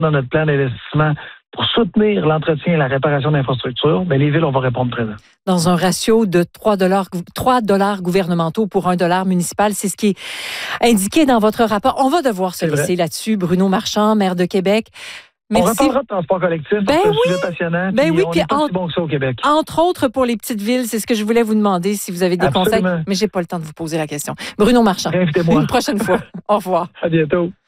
dans notre plan d'investissement pour soutenir l'entretien et la réparation d'infrastructures, les villes, on va répondre présent. Dans un ratio de 3 $ gouvernementaux pour 1 $ municipal, c'est ce qui est indiqué dans votre rapport. On va devoir se laisser là-dessus. Bruno Marchand, maire de Québec. Merci. On reparlera de transport collectif, c'est un sujet passionnant. On n'est pas si bon que ça au Québec. Entre autres, pour les petites villes, c'est ce que je voulais vous demander, si vous avez des conseils. Mais j'ai pas le temps de vous poser la question. Bruno Marchand, invitez-moi une prochaine fois. Au revoir. À bientôt.